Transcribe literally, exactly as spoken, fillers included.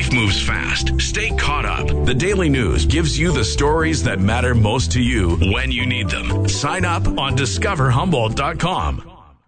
Life moves fast. Stay caught up. The Daily News gives you the stories that matter most to you when you need them. Sign up on discover humboldt dot com.